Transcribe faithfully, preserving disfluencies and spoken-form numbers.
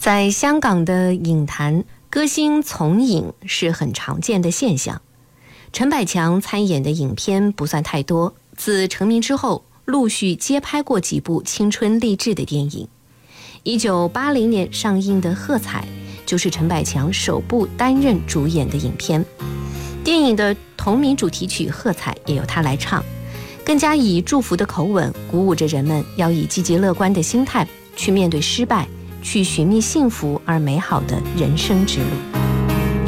在香港的影坛，歌星从影是很常见的现象。陈百强参演的影片不算太多，自成名之后，陆续接拍过几部青春励志的电影。一九八零年上映的《喝彩》就是陈百强首部担任主演的影片。电影的同名主题曲《喝彩》也由他来唱，更加以祝福的口吻鼓舞着人们要以积极乐观的心态去面对失败，去寻觅幸福而美好的人生之路。